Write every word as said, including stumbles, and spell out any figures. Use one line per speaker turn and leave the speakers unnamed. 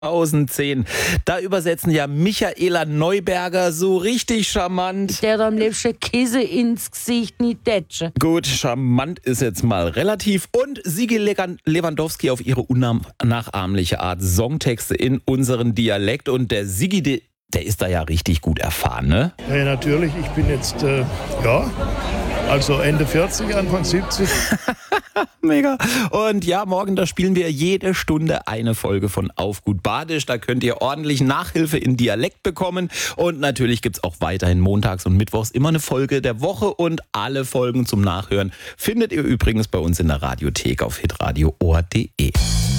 zweitausendzehn. Da übersetzen ja Michaela Neuberger so richtig charmant.
Der hat am liebsten Käse ins Gesicht, nicht tätschen.
Gut, charmant ist jetzt mal relativ. Und Sigi Lewandowski auf ihre unnachahmliche Art Songtexte in unseren Dialekt. Und der Sigi, der, der ist da ja richtig gut erfahren, ne?
Ja, natürlich. Ich bin jetzt, äh, ja, also Ende vierzig, Anfang siebzig.
Mega. Und ja, morgen, da spielen wir jede Stunde eine Folge von Auf gut Badisch. Da könnt ihr ordentlich Nachhilfe in Dialekt bekommen. Und natürlich gibt's auch weiterhin montags und mittwochs immer eine Folge der Woche. Und alle Folgen zum Nachhören findet ihr übrigens bei uns in der Radiothek auf hitradio punkt o r punkt d e.